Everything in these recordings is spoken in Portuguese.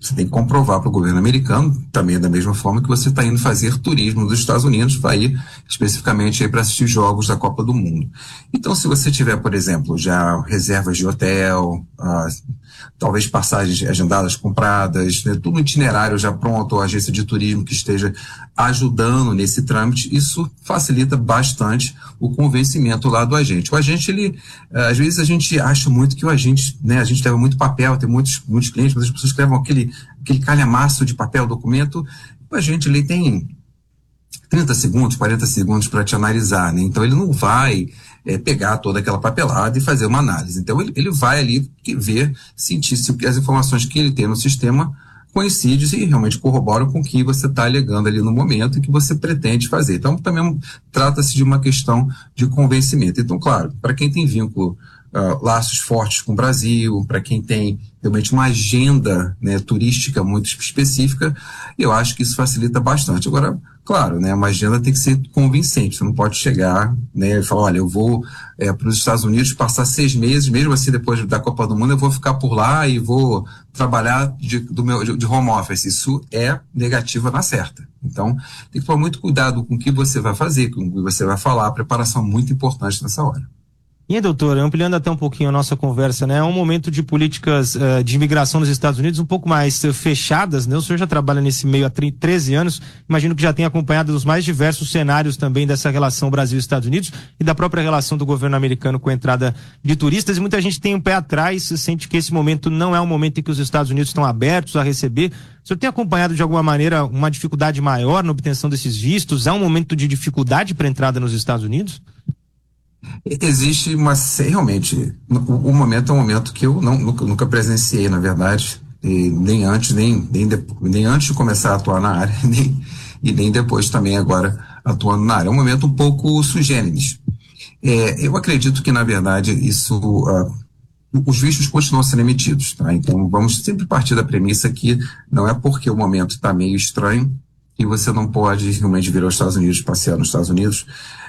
Você tem que comprovar para o governo americano, também da mesma forma que você está indo fazer turismo dos Estados Unidos, vai ir especificamente para assistir jogos da Copa do Mundo. Então, se você tiver, por exemplo, já reservas de hotel, talvez passagens agendadas, compradas, né, tudo itinerário já pronto, ou agência de turismo que esteja ajudando nesse trâmite, isso facilita bastante o convencimento lá do agente. O agente, ele, às vezes a gente acha muito que o agente, né, a gente leva muito papel, tem muitos clientes, muitas pessoas que levam aquele calhamaço de papel, documento, o agente, ele tem 30 segundos, 40 segundos para te analisar, né? Então ele não vai pegar toda aquela papelada e fazer uma análise. Então ele vai ali ver, sentir se as informações que ele tem no sistema coincidem e realmente corroboram com o que você está alegando ali no momento e que você pretende fazer. Então também trata-se de uma questão de convencimento. Então, claro, para quem tem vínculo, laços fortes com o Brasil, para quem tem realmente uma agenda, né, turística muito específica, eu acho que isso facilita bastante. Agora, claro, né, uma agenda tem que ser convincente, você não pode chegar, né, e falar, olha, eu vou para os Estados Unidos passar 6 meses, mesmo assim depois da Copa do Mundo eu vou ficar por lá e vou trabalhar de home office. Isso é negativa na certa. Então, tem que tomar muito cuidado com o que você vai fazer, com o que você vai falar, a preparação é muito importante nessa hora. E aí, doutor, ampliando até um pouquinho a nossa conversa, né? É um momento de políticas de imigração nos Estados Unidos um pouco mais fechadas, né? O senhor já trabalha nesse meio há 13 anos, imagino que já tenha acompanhado os mais diversos cenários também dessa relação Brasil-Estados Unidos e da própria relação do governo americano com a entrada de turistas, e muita gente tem um pé atrás, sente que esse momento não é um momento em que os Estados Unidos estão abertos a receber. O senhor tem acompanhado de alguma maneira uma dificuldade maior na obtenção desses vistos? Há um momento de dificuldade para a entrada nos Estados Unidos? Existe realmente, o momento é um momento que eu nunca presenciei, na verdade, nem antes de começar a atuar na área, nem depois também agora atuando na área. É um momento um pouco sui generis. Eu acredito que, na verdade, os vistos continuam sendo emitidos, tá? Então vamos sempre partir da premissa que não é porque o momento está meio estranho que você não pode realmente vir aos Estados Unidos, passear nos Estados Unidos.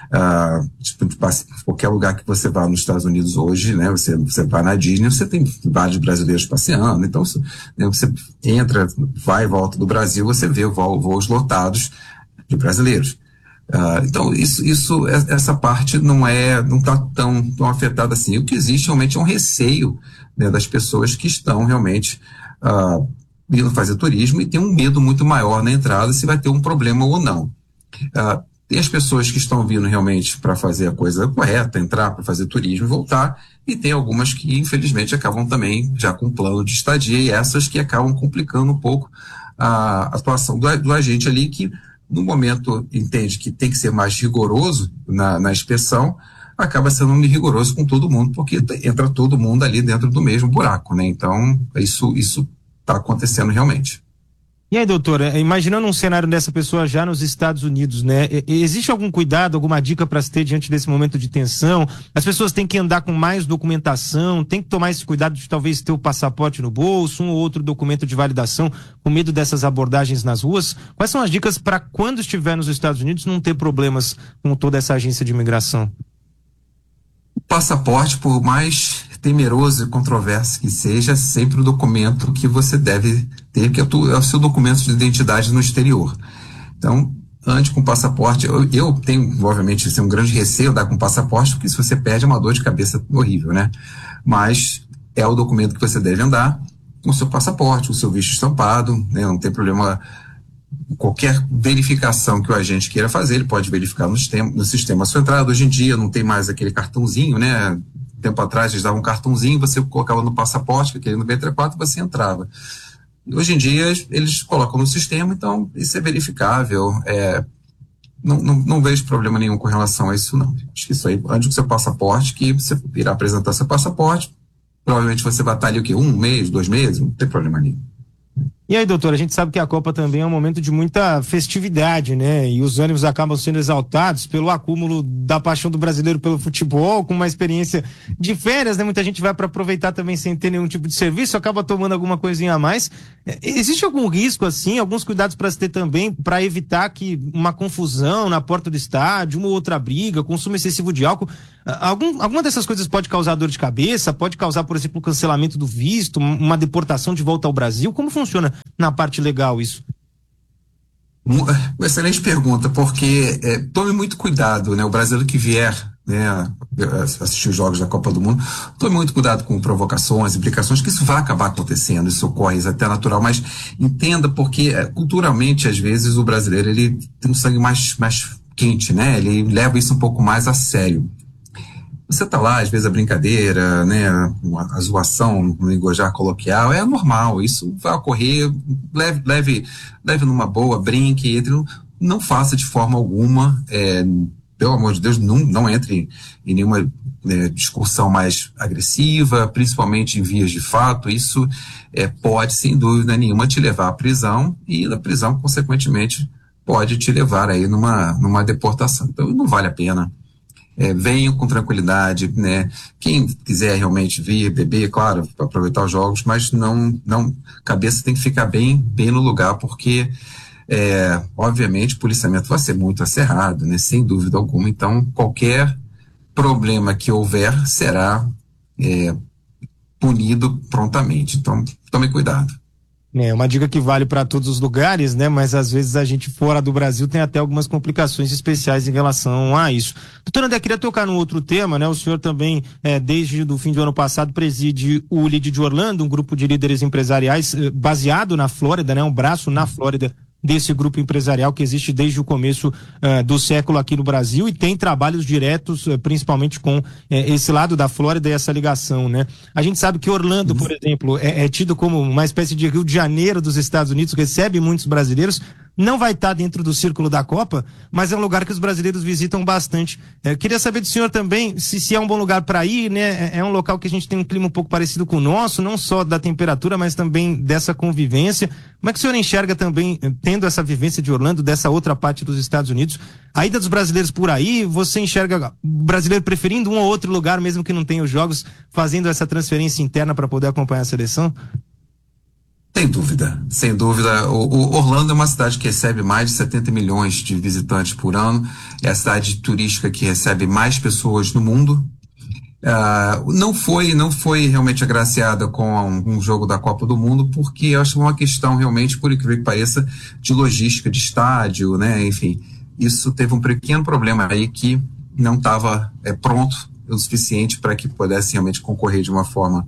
Qualquer lugar que você vá nos Estados Unidos hoje, né, você vai na Disney, você tem vários brasileiros passeando, então você entra, vai e volta do Brasil, você vê voos lotados de brasileiros. Então essa parte não está tão afetada assim. O que existe realmente é um receio, né, das pessoas que estão realmente indo fazer turismo e tem um medo muito maior na entrada se vai ter um problema ou não. Tem as pessoas que estão vindo realmente para fazer a coisa correta, entrar para fazer turismo e voltar, e tem algumas que infelizmente acabam também já com plano de estadia, e essas que acabam complicando um pouco a atuação do agente ali, que no momento entende que tem que ser mais rigoroso na inspeção, acaba sendo rigoroso com todo mundo, porque entra todo mundo ali dentro do mesmo buraco, né? Então isso está acontecendo realmente. E aí, doutora, imaginando um cenário dessa pessoa já nos Estados Unidos, né? Existe algum cuidado, alguma dica para se ter diante desse momento de tensão? As pessoas têm que andar com mais documentação, tem que tomar esse cuidado de talvez ter o passaporte no bolso, um ou outro documento de validação, com medo dessas abordagens nas ruas? Quais são as dicas para quando estiver nos Estados Unidos não ter problemas com toda essa agência de imigração? O passaporte, por mais temeroso e controverso que seja, é sempre o documento que você deve ter, que é o seu documento de identidade no exterior. Então, ande com passaporte. Eu tenho, obviamente, um grande receio de andar com passaporte, porque se você perde é uma dor de cabeça horrível, né? Mas é o documento que você deve andar com o seu passaporte, o seu visto estampado, né? Não tem problema. Qualquer verificação que o agente queira fazer, ele pode verificar no sistema a sua entrada. Hoje em dia não tem mais aquele cartãozinho, né? Tempo atrás eles davam um cartãozinho, você colocava no passaporte, aquele no B34, você entrava. Hoje em dia eles colocam no sistema, então isso é verificável. Não vejo problema nenhum com relação a isso, não. Acho que isso aí, ande com seu passaporte, que você irá apresentar seu passaporte, provavelmente você vai estar ali o quê? 1 mês, 2 meses, não tem problema nenhum. E aí, doutor, a gente sabe que a Copa também é um momento de muita festividade, né? E os ânimos acabam sendo exaltados pelo acúmulo da paixão do brasileiro pelo futebol, com uma experiência de férias, né? Muita gente vai para aproveitar também sem ter nenhum tipo de serviço, acaba tomando alguma coisinha a mais. Existe algum risco, assim, alguns cuidados para se ter também, para evitar que uma confusão na porta do estádio, uma ou outra briga, consumo excessivo de álcool, alguma dessas coisas pode causar dor de cabeça, pode causar, por exemplo, o cancelamento do visto, uma deportação de volta ao Brasil? Como funciona na parte legal isso? Excelente pergunta, porque tome muito cuidado, né? O brasileiro que vier, né, assistir os jogos da Copa do Mundo, tome muito cuidado com provocações, implicações, que isso vai acabar acontecendo, isso ocorre, isso é até natural, mas entenda porque culturalmente, às vezes, o brasileiro ele tem um sangue mais quente, né? Ele leva isso um pouco mais a sério. Você tá lá, às vezes a brincadeira, né, a zoação no linguajar coloquial é normal, isso vai ocorrer, leve numa boa, brinque, não faça de forma alguma, pelo amor de Deus, não entre em nenhuma discussão mais agressiva, principalmente em vias de fato, isso pode, sem dúvida nenhuma, te levar à prisão, e da prisão, consequentemente, pode te levar aí numa deportação. Então, não vale a pena. Venham com tranquilidade, né? Quem quiser realmente vir, beber, claro, para aproveitar os jogos, mas cabeça tem que ficar bem no lugar, porque obviamente o policiamento vai ser muito acerrado, né? Sem dúvida alguma. Então, qualquer problema que houver será punido prontamente. Então, tome cuidado. Uma dica que vale para todos os lugares, né? Mas às vezes a gente fora do Brasil tem até algumas complicações especiais em relação a isso. Doutor André, queria tocar num outro tema, né? O senhor também, desde o fim do ano passado, preside o Lead de Orlando, um grupo de líderes empresariais baseado na Flórida, né? Um braço na Flórida desse grupo empresarial que existe desde o começo do século aqui no Brasil, e tem trabalhos diretos, principalmente com esse lado da Flórida e essa ligação, né? A gente sabe que Orlando, por exemplo, é tido como uma espécie de Rio de Janeiro dos Estados Unidos, recebe muitos brasileiros. Não vai estar dentro do círculo da Copa, mas é um lugar que os brasileiros visitam bastante. Queria saber do senhor também se é um bom lugar para ir, né? É um local que a gente tem um clima um pouco parecido com o nosso, não só da temperatura, mas também dessa convivência. Como é que o senhor enxerga também, tendo essa vivência de Orlando, dessa outra parte dos Estados Unidos, a ida dos brasileiros por aí? Você enxerga o brasileiro preferindo um ou outro lugar, mesmo que não tenha os jogos, fazendo essa transferência interna para poder acompanhar a seleção? Sem dúvida, sem dúvida. O Orlando é uma cidade que recebe mais de 70 milhões de visitantes por ano. É a cidade turística que recebe mais pessoas no mundo. Não foi realmente agraciada com um jogo da Copa do Mundo, porque eu acho uma questão realmente, por incrível que pareça, de logística de estádio, né? Enfim, isso teve um pequeno problema aí que não estava pronto o suficiente para que pudesse realmente concorrer de uma forma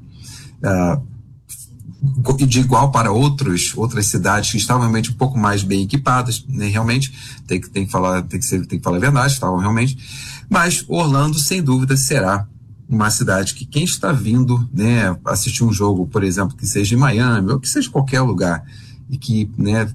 de igual para outras cidades que estavam realmente um pouco mais bem equipadas, né? Realmente tem que falar a verdade, estavam realmente. Mas Orlando, sem dúvida, será uma cidade que quem está vindo, né, assistir um jogo, por exemplo, que seja em Miami ou que seja em qualquer lugar, e que, né,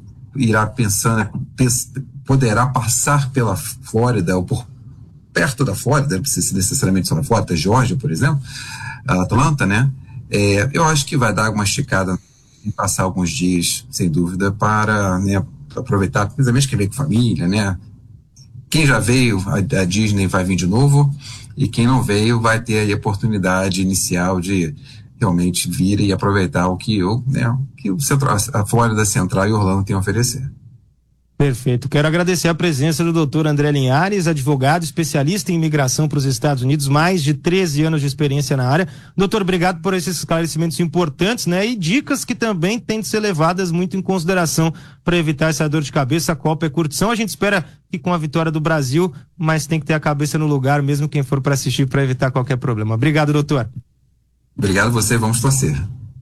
poderá passar pela Flórida ou por perto da Flórida, não precisa necessariamente só na Flórida, Geórgia, por exemplo, Atlanta, né? Eu acho que vai dar uma esticada em passar alguns dias, sem dúvida, para, né, aproveitar, principalmente quem veio com família, né? Quem já veio, a Disney vai vir de novo, e quem não veio vai ter aí a oportunidade inicial de realmente vir e aproveitar o que a Flórida Central e Orlando tem a oferecer. Perfeito. Quero agradecer a presença do Dr. André Linhares, advogado, especialista em imigração para os Estados Unidos, mais de 13 anos de experiência na área. Doutor, obrigado por esses esclarecimentos importantes, né? E dicas que também têm de ser levadas muito em consideração para evitar essa dor de cabeça. A Copa é curtição. A gente espera que com a vitória do Brasil, mas tem que ter a cabeça no lugar, mesmo quem for para assistir, para evitar qualquer problema. Obrigado, doutor. Obrigado a você. Vamos torcer.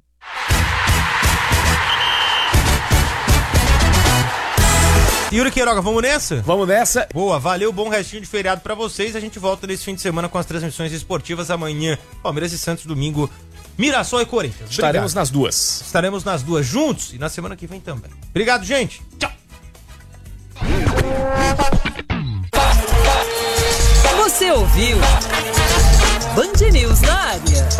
Yuri Queiroga, vamos nessa? Vamos nessa. Boa, valeu, bom restinho de feriado pra vocês. A gente volta nesse fim de semana com as transmissões esportivas. Amanhã, Palmeiras e Santos, domingo, Mirassol e Corinthians. Estaremos nas duas. Estaremos nas duas juntos e na semana que vem também. Obrigado, gente. Tchau. Você ouviu Band News na área.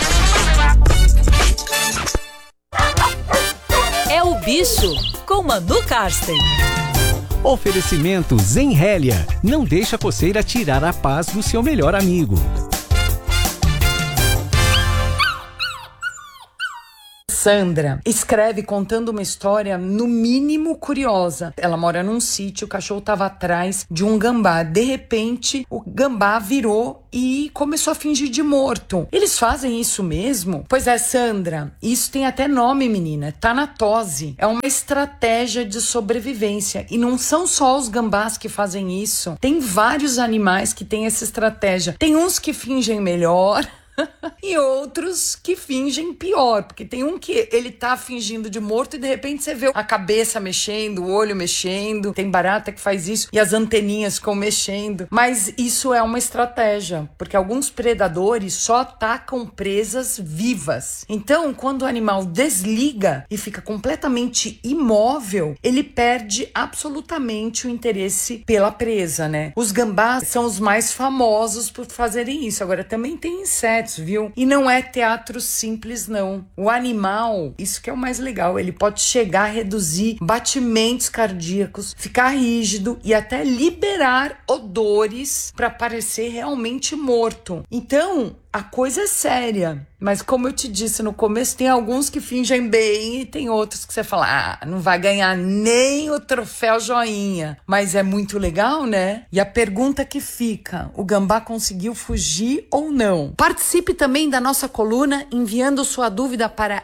É o Bicho com Manu Karsten. Oferecimento Zenrélia. Não deixa a coceira tirar a paz do seu melhor amigo. Sandra escreve contando uma história no mínimo curiosa. Ela mora num sítio, o cachorro estava atrás de um gambá. De repente, o gambá virou e começou a fingir de morto. Eles fazem isso mesmo? Pois é, Sandra, isso tem até nome, menina. Tanatose. É uma estratégia de sobrevivência. E não são só os gambás que fazem isso. Tem vários animais que têm essa estratégia. Tem uns que fingem melhor e outros que fingem pior, porque tem um que ele tá fingindo de morto e de repente você vê a cabeça mexendo, o olho mexendo, tem barata que faz isso e as anteninhas ficam mexendo, mas isso é uma estratégia, porque alguns predadores só atacam presas vivas. Então, quando o animal desliga e fica completamente imóvel, ele perde absolutamente o interesse pela presa, né? Os gambás são os mais famosos por fazerem isso. Agora, também tem insetos, viu? E não é teatro simples, não. O animal, isso que é o mais legal, ele pode chegar a reduzir batimentos cardíacos, ficar rígido e até liberar odores para parecer realmente morto. Então, a coisa é séria, mas como eu te disse no começo, tem alguns que fingem bem e tem outros que você fala, não vai ganhar nem o troféu joinha, mas é muito legal, né? E a pergunta que fica, o gambá conseguiu fugir ou não? Participe também da nossa coluna enviando sua dúvida para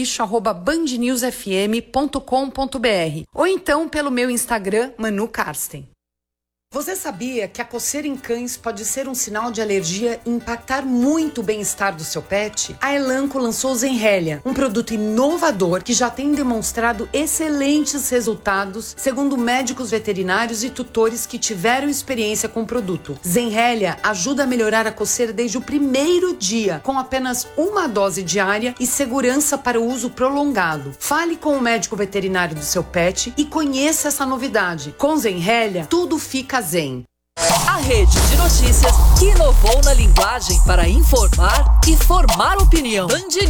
elbicho@bandnewsfm.com.br ou então pelo meu Instagram, Manu Karsten. Você sabia que a coceira em cães pode ser um sinal de alergia e impactar muito o bem-estar do seu pet? A Elanco lançou o Zenrelia, um produto inovador que já tem demonstrado excelentes resultados, segundo médicos veterinários e tutores que tiveram experiência com o produto. Zenrelia ajuda a melhorar a coceira desde o primeiro dia, com apenas uma dose diária e segurança para o uso prolongado. Fale com o médico veterinário do seu pet e conheça essa novidade. Com Zenrelia, tudo fica zen. A rede de notícias que inovou na linguagem para informar e formar opinião.